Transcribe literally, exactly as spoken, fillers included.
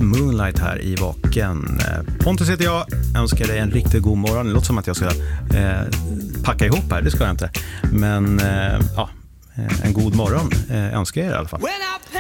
Moonlight här i Vaken. Pontus heter jag, önskar dig en riktigt god morgon. Det låter som att jag ska eh, packa ihop här, det ska jag inte. Men eh, ja, en god morgon eh, önskar jag er i alla fall.